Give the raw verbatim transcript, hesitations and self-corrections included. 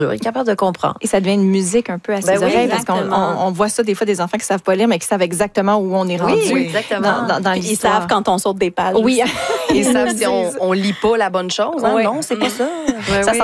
être capable de comprendre. Et ça devient une musique un peu à ses Ben oui, oreilles, parce qu'on exactement. on, on voit ça des fois des enfants qui savent pas lire, mais qui savent exactement où on est rendu Oui, exactement. dans, dans, dans Puis ils l'histoire. savent quand on saute des pages. Oui. Ils savent si on, on lit pas la bonne chose. Hein? Ouais. Non, c'est pas ça. Ouais, Ça oui.